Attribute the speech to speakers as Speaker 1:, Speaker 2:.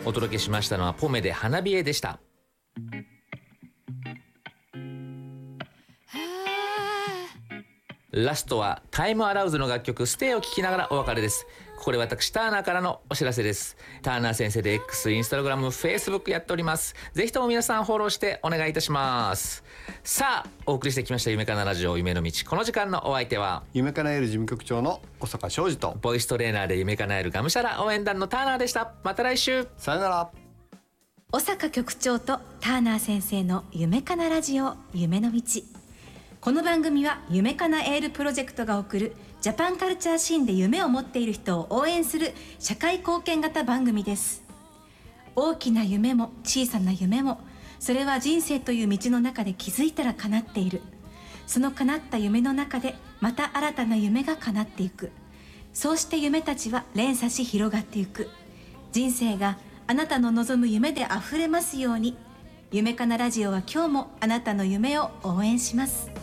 Speaker 1: お届けしましたのはポメで花冷えでした。ラストはタイムアラウズの楽曲ステイを聴きながらお別れです。ここで私ターナーからのお知らせです。ターナー先生で X、インスタグラム、Facebook やっております。ぜひとも皆さんフォローしてお願いいたします。さあお送りしてきました夢かなラジオ夢の道、この時間のお相手は
Speaker 2: 夢かなえる事務局長の小坂昌司と
Speaker 1: ボイストレーナーで夢かなえるがむしゃら応援団のターナーでした。また来週、
Speaker 2: さよなら。
Speaker 3: 小坂局長とターナー先生の夢かなラジオ夢の道。この番組は夢かなエールプロジェクトが送るジャパンカルチャーシーンで夢を持っている人を応援する社会貢献型番組です。大きな夢も小さな夢も、それは人生という道の中で気づいたら叶っている。その叶った夢の中でまた新たな夢が叶っていく。そうして夢たちは連鎖し広がっていく。人生があなたの望む夢であふれますように。夢かなラジオは今日もあなたの夢を応援します。